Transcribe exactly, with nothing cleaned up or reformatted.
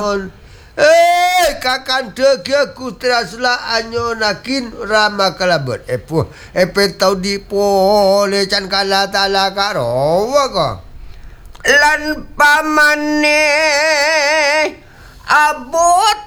anyon. Eh, kakande kia kutrasla anyonakin rama kalabot. Epo, epe tau di pole can kala tala karowa ko. Lan pamane abot